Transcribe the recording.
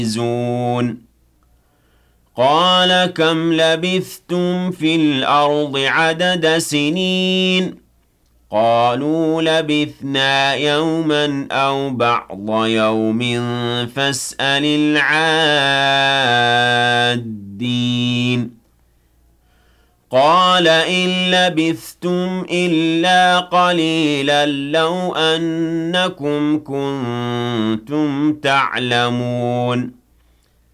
زون قال كم لبثتم في الأرض عدد سنين قالوا لبثنا يوما أو بعض يوم فاسأل العادين قال إن لبثتم إلا قليلا لو أنكم كنتم تعلمون